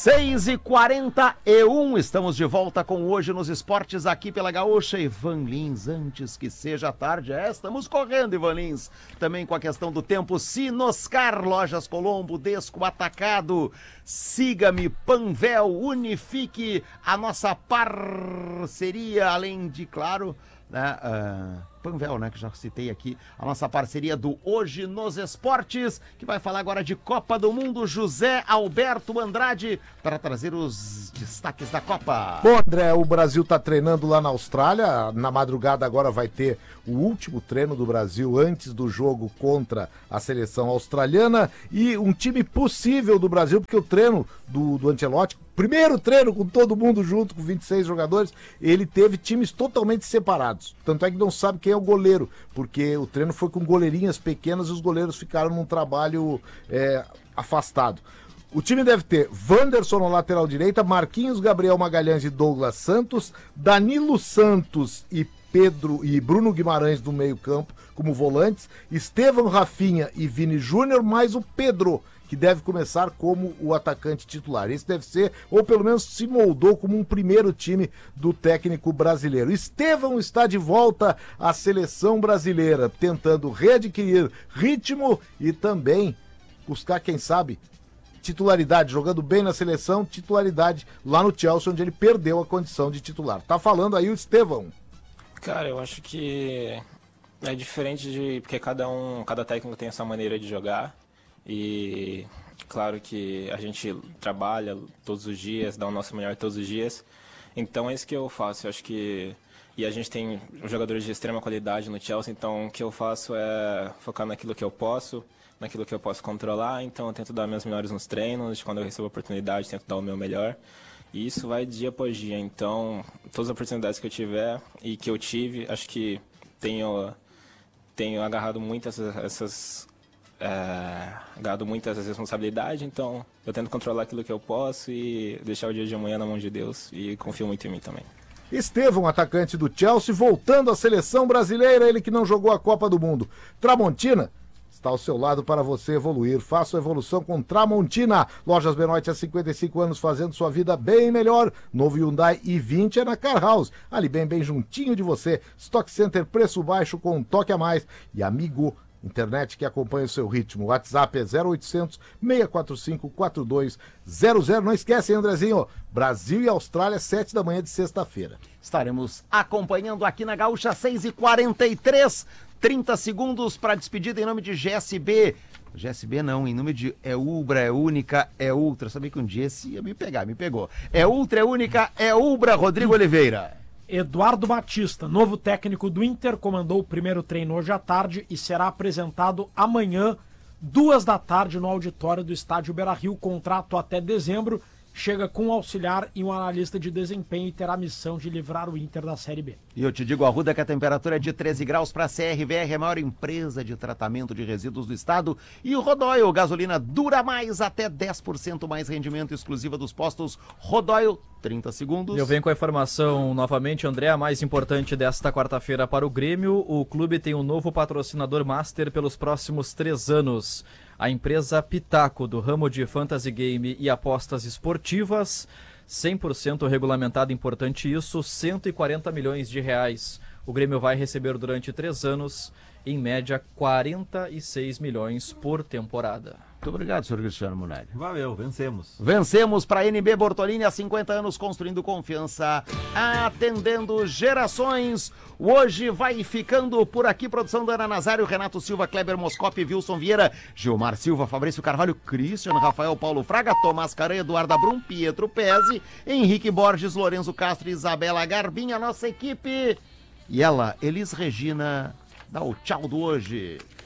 6h41, estamos de volta com Hoje nos Esportes aqui pela Gaúcha. Ivan Lins, antes que seja tarde, estamos correndo, Ivan Lins. Também com a questão do tempo, Sinoscar, Lojas Colombo, Desco Atacado, Siga-me, Panvel, unifique a nossa parceria, além de, claro, né, Panvel, né, que já citei aqui, a nossa parceria do Hoje nos Esportes, que vai falar agora de Copa do Mundo, José Alberto Andrade, para trazer os destaques da Copa. Bom, André, o Brasil está treinando lá na Austrália, na madrugada agora vai ter o último treino do Brasil antes do jogo contra a seleção australiana e um time possível do Brasil, porque o treino do Ancelotti, primeiro treino com todo mundo junto, com 26 jogadores, ele teve times totalmente separados, tanto é que não sabe quem é o goleiro, porque o treino foi com goleirinhas pequenas e os goleiros ficaram num trabalho afastado. O time deve ter Wanderson na lateral direita, Marquinhos, Gabriel Magalhães e Douglas Santos, Danilo Santos e Bruno Guimarães no meio campo como volantes, Estevão, Rafinha e Vini Júnior, mais o Pedro, que deve começar como o atacante titular. Esse deve ser, ou pelo menos se moldou como um primeiro time do técnico brasileiro. Estevão está de volta à seleção brasileira, tentando readquirir ritmo e também buscar, quem sabe, titularidade, jogando bem na seleção, titularidade lá no Chelsea, onde ele perdeu a condição de titular. Tá falando aí o Estevão. Cara, eu acho que é diferente porque cada técnico tem a sua maneira de jogar. E claro que a gente trabalha todos os dias, dá o nosso melhor todos os dias. Então é isso que eu faço. Eu acho que a gente tem jogadores de extrema qualidade no Chelsea, então o que eu faço é focar naquilo que eu posso, naquilo que eu posso controlar. Então eu tento dar minhas melhores nos treinos, quando eu recebo a oportunidade, tento dar o meu melhor. E isso vai dia após dia. Então, todas as oportunidades que eu tiver e que eu tive, acho que tenho agarrado muito agarrado muito essas responsabilidades, então eu tento controlar aquilo que eu posso e deixar o dia de amanhã na mão de Deus e confio muito em mim também. Estevão, atacante do Chelsea, voltando à seleção brasileira, ele que não jogou a Copa do Mundo. Tramontina está ao seu lado para você evoluir. Faça a evolução com Tramontina. Lojas Benoit há 55 anos fazendo sua vida bem melhor. Novo Hyundai i20 é na Car House. Ali bem juntinho de você. Stock Center, preço baixo com um toque a mais. E Amigo, internet que acompanha o seu ritmo. WhatsApp é 0800 645 4200. Não esquece, hein, Andrezinho? Brasil e Austrália, 7 da manhã de sexta-feira. Estaremos acompanhando aqui na Gaúcha, 6h43. 30 segundos para despedida em nome de GSB. GSB não, em nome de Ubra, é única, é ultra. Sabia que um dia esse ia me pegar, me pegou. É ultra, é única, é Ubra. Rodrigo Oliveira. Eduardo Batista, novo técnico do Inter, comandou o primeiro treino hoje à tarde e será apresentado amanhã, 14h, no auditório do Estádio Beira-Rio. Contrato até dezembro. Chega com um auxiliar e um analista de desempenho e terá a missão de livrar o Inter da Série B. E eu te digo, Arruda, que a temperatura é de 13 graus para a CRVR, a maior empresa de tratamento de resíduos do estado. E o Rodóio, gasolina dura mais, até 10% mais rendimento, exclusiva dos postos Rodóio. 30 segundos. Eu venho com a informação novamente, André, a mais importante desta quarta-feira para o Grêmio. O clube tem um novo patrocinador master pelos próximos 3 anos. A empresa Pitaco, do ramo de fantasy game e apostas esportivas, 100% regulamentado, importante isso, 140 milhões de reais. O Grêmio vai receber durante 3 anos, em média, 46 milhões por temporada. Muito obrigado, senhor Cristiano Munari. Valeu, vencemos. Vencemos para NB Bortolini há 50 anos, construindo confiança, atendendo gerações. Hoje vai ficando por aqui, produção da Ana Nazário, Renato Silva, Kleber Moscopi, Wilson Vieira, Gilmar Silva, Fabrício Carvalho, Cristiano Rafael, Paulo Fraga, Tomás Caran, Eduardo Brum, Pietro Pezzi, Henrique Borges, Lorenzo Castro e Isabela Garbinha, nossa equipe. E ela, Elis Regina, dá o tchau do hoje.